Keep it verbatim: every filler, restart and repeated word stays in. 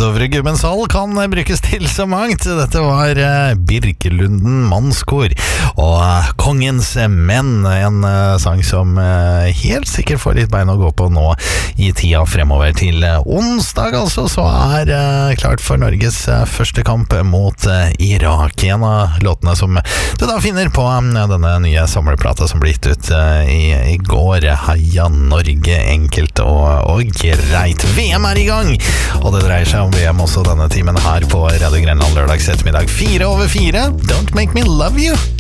Dovre Gubben Sal kan brukes til så mangt. Dette var uh, Birkelunden Mannskor og uh, Kongens Menn, en uh, sang som uh, helt sikkert får litt bein å gå på nå i tida fremover til uh, onsdag. Altså så er uh, klart for Norges uh, første kamp mot uh, Irak. En av låtene som du da finner på um, denne nye samleplata som ble gitt ut uh, i, i går. Heia Norge, enkelt og, og greit. V M er i gang, og det dreier seg om V M også denne timen her på Radio Grenland lørdags ettermiddag fire over fire. Don't make me love you.